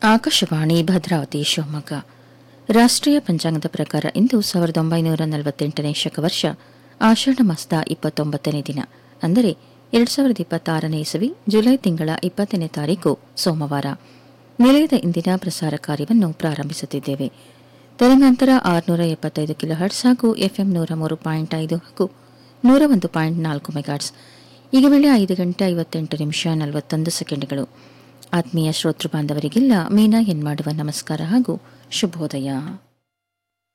ಆಕಾಶವಾಣಿ ಭದ್ರಾವತಿ ಶಿವಮೊಗ್ಗ. ರಾಷ್ಟ್ರೀಯ ಪಂಚಾಂಗದ ಪ್ರಕಾರ ಇಂದು 1948ನೇ ಶಕವರ್ಷ ಆಷಾಢ ಮಾಸದ 29ನೇ ದಿನ, ಅಂದರೆ 2026ನೇ ಇಸವಿ ಜುಲೈ ತಿಂಗಳ 20ನೇ ತಾರೀಕು ಸೋಮವಾರ. ನಿಲಯದ ಇಂದಿನ ಪ್ರಸಾರ ಕಾರ್ಯವನ್ನು ಪ್ರಾರಂಭಿಸುತ್ತಿದ್ದೇವೆ. ತರಂಗಾಂತರ 675 ಕಿಲೋಹರ್ಟ್ಸ್ ಹಾಗೂ ಎಫ್ಎಂ 103.5 ಹಾಗೂ 101.4 ಮೆಗಾಟ್ಸ್. ಈಗ ವೇಳೆ 5 ಗಂಟೆ 58 ನಿಮಿಷ 41 ಸೆಕೆಂಡ್ಗಳು. ಆತ್ಮೀಯ ಶ್ರೋತೃ ಬಾಂಧವರಿಗೆಲ್ಲ ಮೀನಾ ಎನ್ ಮಾಡುವ ನಮಸ್ಕಾರ ಹಾಗೂ ಶುಭೋದಯ.